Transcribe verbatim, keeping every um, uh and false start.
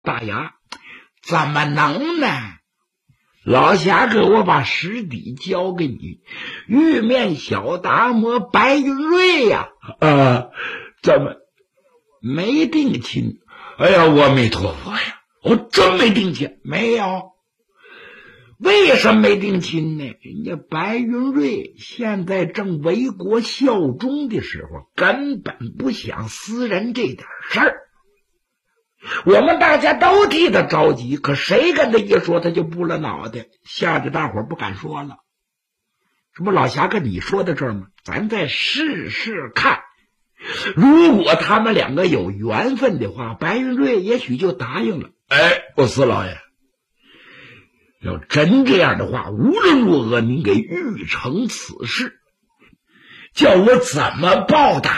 大牙，怎么能呢？老侠给我把实底交给你，玉面小达摩白云瑞呀、啊！啊，怎么没定亲？哎呀，阿弥陀佛呀！我真没定亲，没有。为什么没定亲呢？人家白云瑞现在正为国效忠的时候，根本不想私人这点事儿。我们大家都替他着急，可谁跟他一说，他就不了脑袋，吓得大伙儿不敢说了。这不老侠跟你说的这儿吗？咱再试试看，如果他们两个有缘分的话，白云瑞也许就答应了。哎，我四老爷，要真这样的话，无论如何您给玉成此事，叫我怎么报答